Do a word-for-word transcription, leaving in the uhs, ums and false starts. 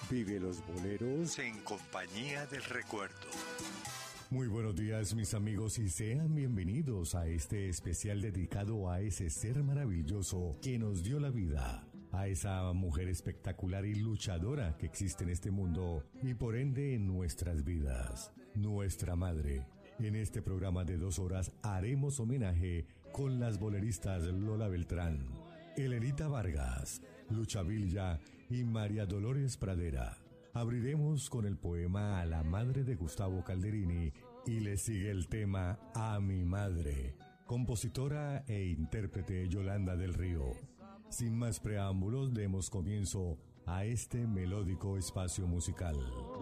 Vive los boleros en compañía del recuerdo. Muy buenos días, mis amigos, y sean bienvenidos a este especial dedicado a ese ser maravilloso que nos dio la vida, a esa mujer espectacular y luchadora que existe en este mundo y por ende en nuestras vidas, nuestra madre. En este programa de dos horas haremos homenaje con las boleristas Lola Beltrán, Elenita Vargas, Lucha Villa y María Dolores Pradera. Abriremos con el poema A la Madre de Gustavo Calderini y le sigue el tema A mi Madre, compositora e intérprete Yolanda del Río. Sin más preámbulos, demos comienzo a este melódico espacio musical.